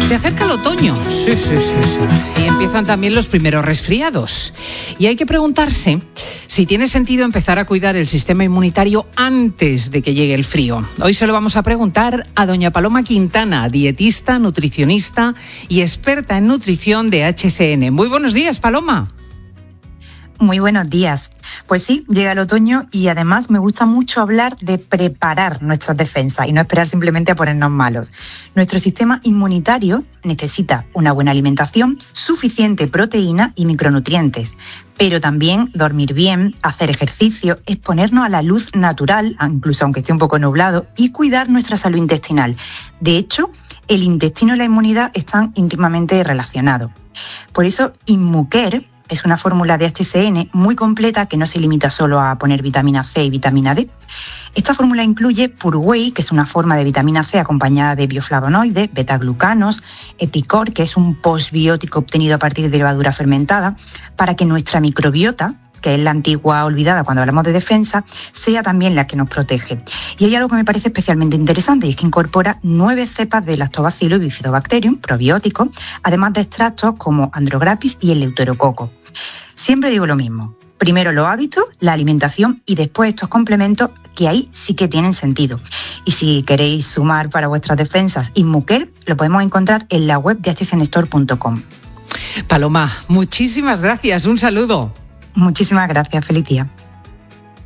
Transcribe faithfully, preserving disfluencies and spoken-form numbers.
Se acerca el otoño, sí, sí, sí, sí, y empiezan también los primeros resfriados. Y hay que preguntarse si tiene sentido empezar a cuidar el sistema inmunitario antes de que llegue el frío. Hoy se lo vamos a preguntar a doña Paloma Quintana, dietista, nutricionista y experta en nutrición de H S N. Muy buenos días, Paloma. Muy buenos días. Pues sí, llega el otoño y además me gusta mucho hablar de preparar nuestras defensas y no esperar simplemente a ponernos malos. Nuestro sistema inmunitario necesita una buena alimentación, suficiente proteína y micronutrientes, pero también dormir bien, hacer ejercicio, exponernos a la luz natural, incluso aunque esté un poco nublado, y cuidar nuestra salud intestinal. De hecho, el intestino y la inmunidad están íntimamente relacionados. Por eso, Inmucare es una fórmula de H S N muy completa que no se limita solo a poner vitamina C y vitamina D. Esta fórmula incluye Purwhey, que es una forma de vitamina C acompañada de bioflavonoides, betaglucanos, Epicor, que es un postbiótico obtenido a partir de levadura fermentada, para que nuestra microbiota, que es la antigua olvidada cuando hablamos de defensa, sea también la que nos protege. Y hay algo que me parece especialmente interesante, y es que incorpora nueve cepas de Lactobacillus y Bifidobacterium, probióticos, además de extractos como Andrographis y el Eleuterococo. Siempre digo lo mismo, primero los hábitos, la alimentación y después estos complementos que ahí sí que tienen sentido. Y si queréis sumar para vuestras defensas Inmucare, lo podemos encontrar en la web de h s n store punto com. Paloma, muchísimas gracias, un saludo. Muchísimas gracias, feliz día.